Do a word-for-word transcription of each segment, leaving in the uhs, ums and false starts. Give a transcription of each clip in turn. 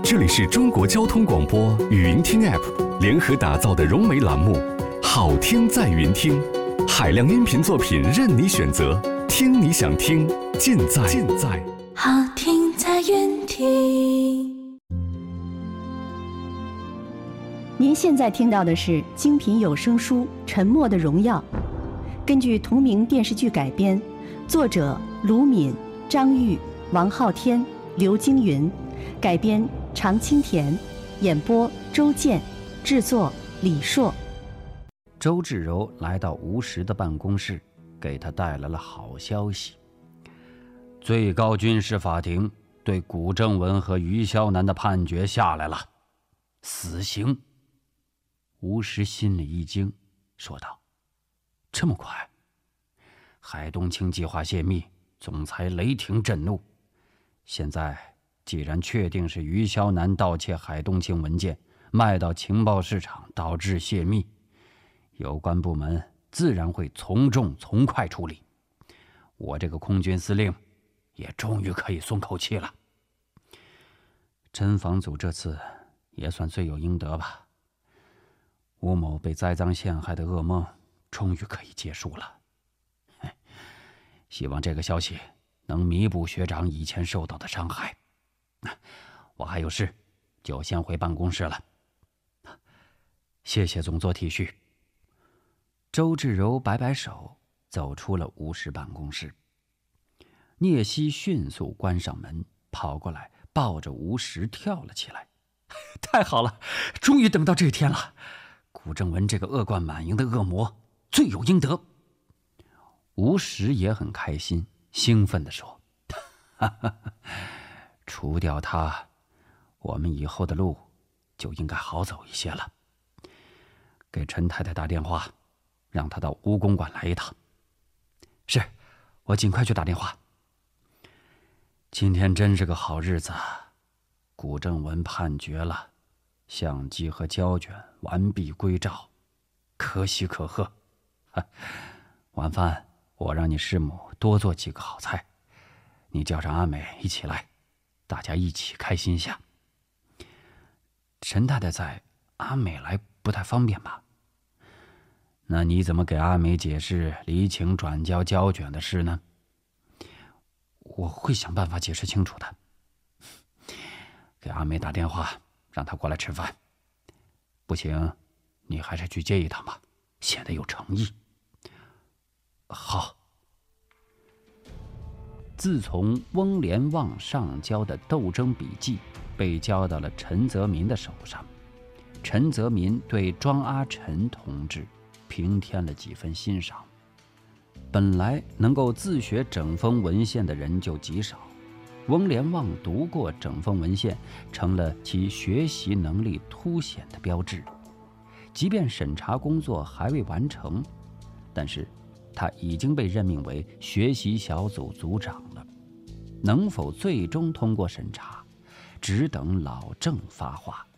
这里是中国交通广播语音听 App 联合打造的融媒栏目《好听在云听》，海量音频作品任你选择，听你想听，尽在尽在好听在云听。 您现在听到的是精品有声书《沉默的荣耀》，根据同名电视剧改编，作者卢敏、张玉、王昊天、刘京云，改编常青田，演播周健，制作李硕。 周志柔来到吴石的办公室，给他带来了好消息。最高军事法庭对古正文和于霄南的判决下来了，死刑。吴石心里一惊，说道：这么快？海东青计划泄密，总裁雷霆震怒。现在既然确定是于霄南盗窃海东青文件，卖到情报市场，导致泄密，有关部门自然会从重从快处理。我这个空军司令也终于可以松口气了。侦防组这次也算罪有应得吧。吴某被栽赃陷害的噩梦终于可以结束了。希望这个消息能弥补学长以前受到的伤害。我还有事，就先回办公室了。谢谢总座体恤。周志柔摆摆手，走出了吴石办公室。聂曦迅速关上门，跑过来抱着吴石跳了起来。太好了，终于等到这天了。古正文这个恶贯满盈的恶魔罪有应得。吴石也很开心，兴奋地说：哈哈，除掉他，我们以后的路就应该好走一些了。给陈太太打电话，让她到吴公馆来一趟。是，我尽快去打电话。今天真是个好日子，古正文判决了，相机和胶卷完璧归赵，可喜可贺。晚饭我让你师母多做几个好菜，你叫上阿美一起来，大家一起开心下。陈太太在，阿美来不太方便吧？那你怎么给阿美解释离情转交胶卷的事呢？我会想办法解释清楚的。给阿美打电话，让她过来吃饭。不行，你还是去接一趟吧，显得有诚意。好。自从翁连旺上交的斗争笔记被交到了陈泽民的手上，陈泽民对庄阿臣同志平添了几分欣赏。本来能够自学整风文献的人就极少，翁连旺读过整风文献，成了其学习能力凸显的标志。即便审查工作还未完成，但是他已经被任命为学习小组组长了。能否最终通过审查，只等老郑发话。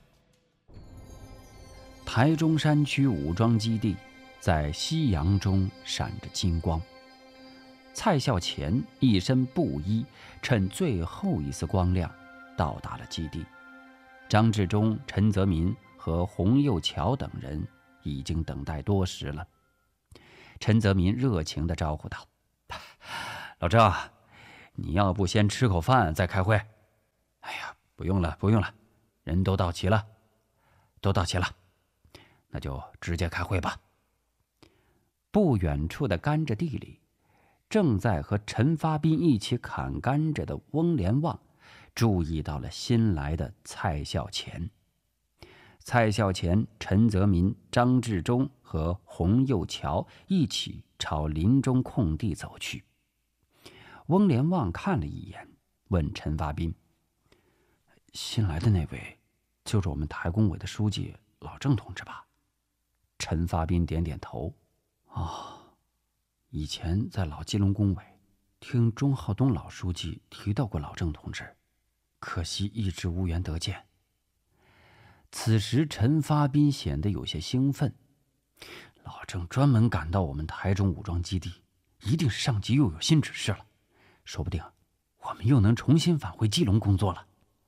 台中山区武装基地在夕阳中闪着金光。蔡孝乾一身布衣，趁最后一丝光亮到达了基地。张治中、陈泽民和洪佑桥等人已经等待多时了。陈泽民热情地招呼道：老郑，你要不先吃口饭再开会？哎呀，不用了不用了，人都到齐了都到齐了，那就直接开会吧。不远处的甘蔗地里，正在和陈发斌一起砍甘蔗的翁连旺注意到了新来的蔡孝乾。蔡孝乾、陈泽民、张治中和洪佑桥一起朝林中空地走去。翁连旺看了一眼，问陈发斌：新来的那位就是我们台工委的书记老郑同志吧？陈发斌点点头。哦，以前在老基隆工委听钟浩东老书记提到过老郑同志，可惜一直无缘得见。此时陈发斌显得有些兴奋，老郑专门赶到我们台中武装基地，一定是上级又有新指示了，说不定我们又能重新返回基隆工作了。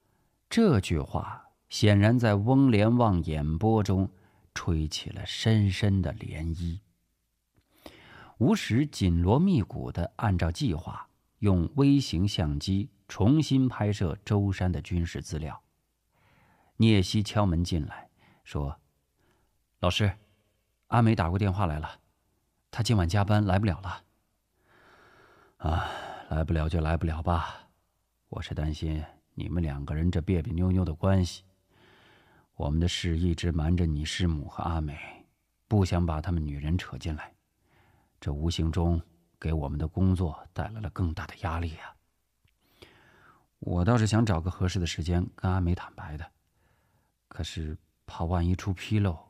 这句话显然在翁连旺眼波中吹起了深深的涟漪。吴石紧锣密鼓地按照计划，用微型相机重新拍摄舟山的军事资料。聂西敲门进来，说：“老师，阿梅打过电话来了，她今晚加班来不了了。”啊，来不了就来不了吧。我是担心你们两个人这别别扭扭的关系，我们的事一直瞒着你师母和阿美，不想把他们女人扯进来，这无形中给我们的工作带来了更大的压力啊。我倒是想找个合适的时间跟阿美坦白的，可是怕万一出纰漏，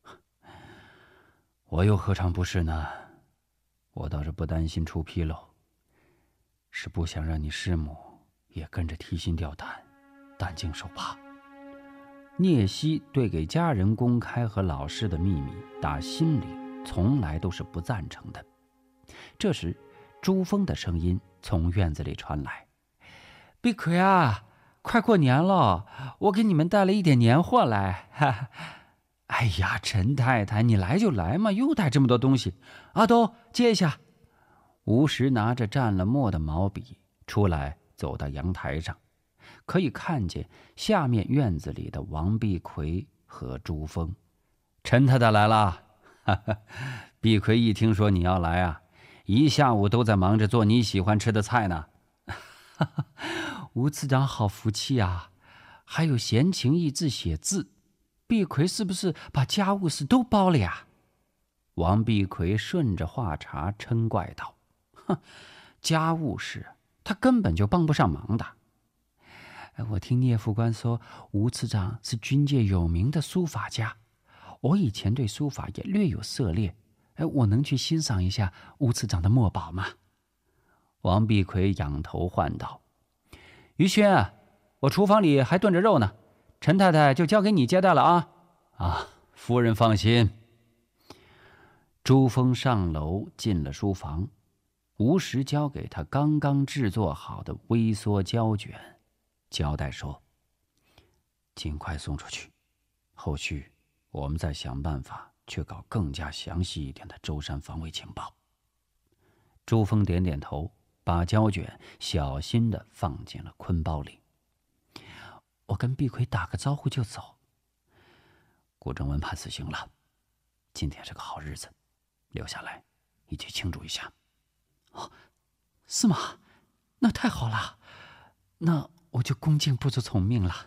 我又何尝不是呢？我倒是不担心出纰漏，是不想让你师母也跟着提心吊胆，担惊受怕。聂西对给家人公开和老师的秘密，打心里从来都是不赞成的。这时，朱峰的声音从院子里传来：“碧葵啊，快过年了，我给你们带了一点年货来。哈哈。哎呀，陈太太，你来就来嘛，又带这么多东西。阿斗，接一下。”吴石拿着蘸了墨的毛笔出来，走到阳台上，可以看见下面院子里的王碧葵和朱峰。陈太太来了。哈哈，碧葵一听说你要来啊，一下午都在忙着做你喜欢吃的菜呢。哈哈，吴次长好福气啊，还有闲情逸致写字。碧葵是不是把家务事都包了呀？王碧葵顺着话茬嗔怪道：“哼，家务事他根本就帮不上忙的。我听聂副官说，吴次长是军界有名的书法家，我以前对书法也略有涉猎，我能去欣赏一下吴次长的墨宝吗？”王碧葵仰头唤道：“于轩啊，我厨房里还炖着肉呢，陈太太就交给你接待了啊！”“啊，夫人放心。”朱峰上楼进了书房，吴石交给他刚刚制作好的微缩胶卷，交代说：“尽快送出去，后续我们再想办法去搞更加详细一点的舟山防卫情报。”朱峰点点头，把胶卷小心地放进了坤包里。“我跟碧葵打个招呼就走。”顾正文判死刑了，今天是个好日子，留下来一起庆祝一下。“哦，是吗？那太好了，那我就恭敬不如从命了。”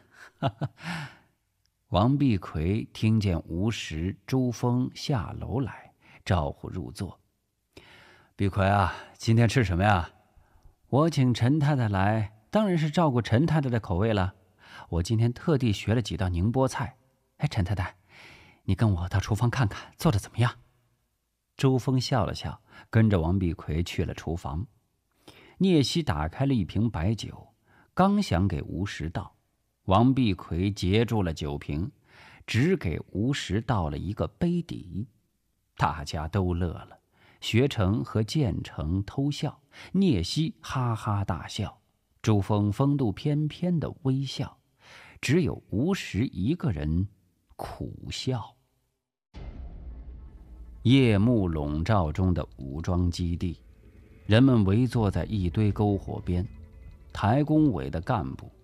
王碧葵听见吴石、朱峰下楼来，招呼入座。“碧葵啊，今天吃什么呀？”“我请陈太太来，当然是照顾陈太太的口味了。我今天特地学了几道宁波菜。哎，陈太太，你跟我到厨房看看，做的怎么样？”朱峰笑了笑，跟着王碧葵去了厨房。聂西打开了一瓶白酒，刚想给吴石倒，王碧葵截住了酒瓶，只给吴石倒了一个杯底。大家都乐了，学成和建成偷笑，聂西哈哈大笑，朱峰风度翩翩的微笑，只有吴石一个人苦笑。夜幕笼罩中的武装基地，人们围坐在一堆篝火边，台工委的干部